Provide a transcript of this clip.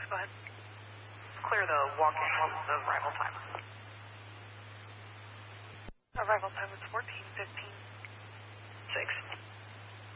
go ahead. Clear the walk-in. What was the arrival time? Arrival time was 14:15.